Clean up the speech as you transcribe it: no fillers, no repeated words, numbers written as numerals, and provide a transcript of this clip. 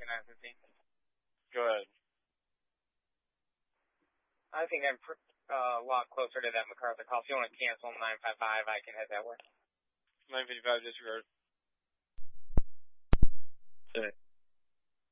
915. Go ahead. I think I'm a lot closer to that MacArthur call. If you want to cancel 955, I can head that way. 955 disregard. Say.